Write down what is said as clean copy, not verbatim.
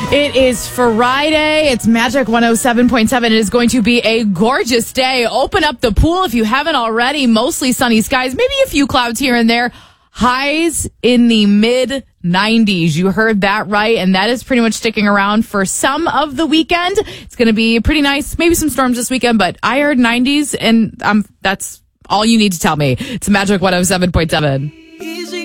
It is Friday. It's Magic 107.7. It is going to be a gorgeous day. Open up the pool if you haven't already. Mostly sunny skies, maybe a few clouds here and there. Highs in the mid 90s. You heard that right. And that is pretty much sticking around for some of the weekend. It's going to be pretty nice. Maybe some storms this weekend, but I heard 90s and that's all you need to tell me. It's Magic 107.7.